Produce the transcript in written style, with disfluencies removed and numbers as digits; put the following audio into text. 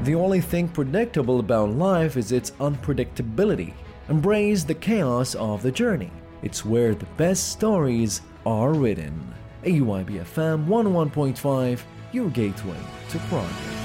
The only thing predictable about life is its unpredictability. Embrace the chaos of the journey. It's where the best stories are written. AUIB FM 101.5, your gateway to progress.